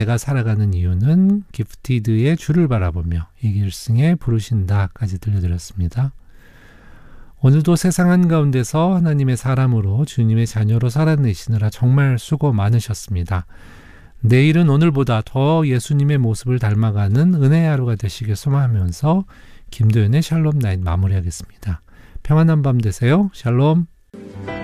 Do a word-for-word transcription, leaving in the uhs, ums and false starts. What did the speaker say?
내가 살아가는 이유는 기프티드의 주를 바라보며 이길승에 부르신다까지 들려드렸습니다. 오늘도 세상 한가운데서 하나님의 사람으로 주님의 자녀로 살아내시느라 정말 수고 많으셨습니다. 내일은 오늘보다 더 예수님의 모습을 닮아가는 은혜의 하루가 되시길 소망하면서 김도연의 샬롬 나잇 마무리하겠습니다. 평안한 밤 되세요. 샬롬.